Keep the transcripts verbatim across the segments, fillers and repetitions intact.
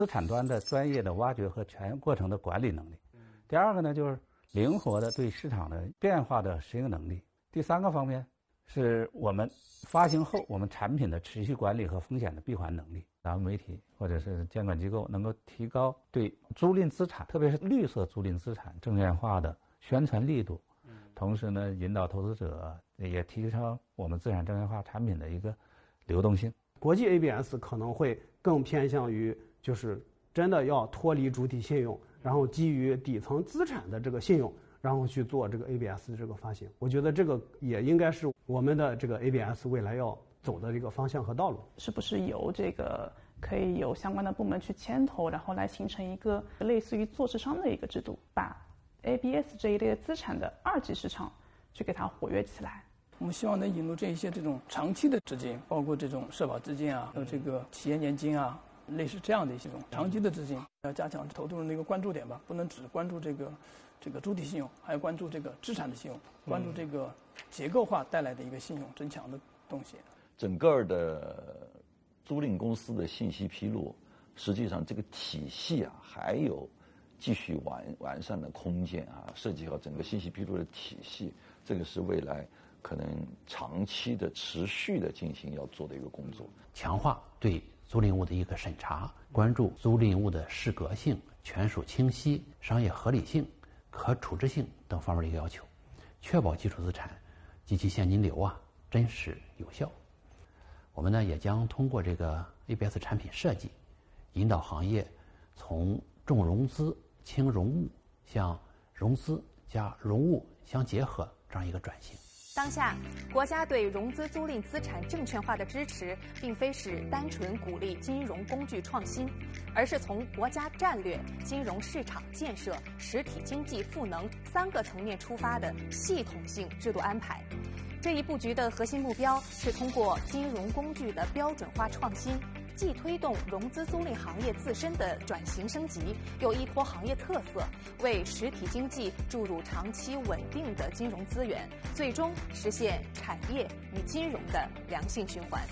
资产端的专业的挖掘和全过程的管理能力。第二个呢，就是灵活的对市场的变化的适应能力。第三个方面是我们发行后我们产品的持续管理和风险的闭环能力。咱们媒体或者是监管机构能够提高对租赁资产，特别是绿色租赁资产证券化的宣传力度，同时呢，引导投资者也提升我们资产证券化产品的一个流动性。 国际 A B S 可能会更偏向于就是真的要脱离主体信用，然后基于底层资产的这个信用，然后去做这个 A B S 这个发行。我觉得这个也应该是我们的这个 A B S 未来要走的这个方向和道路。 是不是由这个可以有相关的部门去牵头，然后来形成一个类似于做市商的一个制度，把 A B S 这一类的资产的二级市场去给它活跃起来。 我们希望能引入这一些这种长期的资金，包括这种社保资金啊，还有这个企业年金啊，类似这样的一些种长期的资金，要加强投资人的一个关注点吧，不能只关注这个这个主体信用，还要关注这个资产的信用，关注这个结构化带来的一个信用增强的东西。 整个的租赁公司的信息披露，实际上这个体系啊还有继续完完善的空间啊，涉及到整个信息披露的体系，这个是未来可能长期的持续的进行要做的一个工作。 强化对租赁物的一个审查，关注租赁物的适格性、权属清晰、商业合理性、可处置性等方面的一个要求，确保基础资产及其现金流啊真实有效。我们呢也将通过这个 A B S 产品设计，引导行业从重融资轻融物向融资加融物相结合这样一个转型。 当下，国家对融资租赁资产证券化的支持，并非是单纯鼓励金融工具创新，而是从国家战略、金融市场建设、实体经济赋能三个层面出发的系统性制度安排。这一布局的核心目标是通过金融工具的标准化创新，既推动融资租赁行业自身的转型升级，又依托行业特色，为实体经济注入长期稳定的金融资源，最终实现产业与金融的良性循环。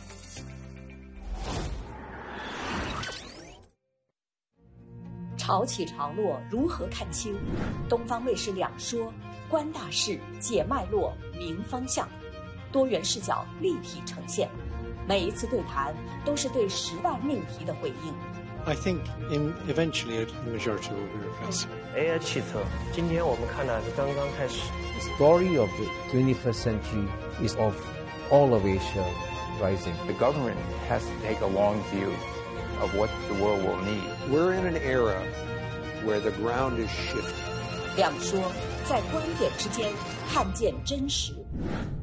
潮起潮落如何看清？东方卫视两说，观大势，解脉络，明方向，多元视角立体呈现。每一次对谈都是对时代命题的回应。 I think in eventually the majority will be replaced. A I 汽车，今天我们看到是刚刚开始。 The story of the twenty-first century is of all of Asia rising. The government has to take a long view of what the world will need. We're in an era where the ground is shifting. 两说在观点之间看见真实。